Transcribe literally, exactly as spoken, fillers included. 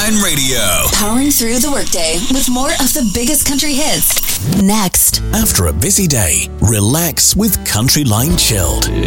Line Radio. Powering through the workday with more of the biggest country hits. Next. After a busy day, relax with Country Line Chilled.